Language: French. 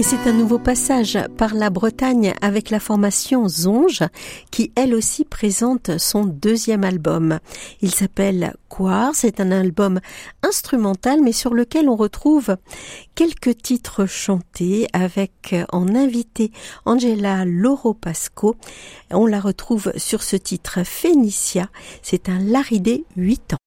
Et c'est un nouveau passage par la Bretagne avec la formation Zonge qui elle aussi présente son deuxième album. Il s'appelle Quar, c'est un album instrumental mais sur lequel on retrouve quelques titres chantés avec en invité Angela Loro-Pasco. On la retrouve sur ce titre Phénicia, c'est un Laridé 8 ans.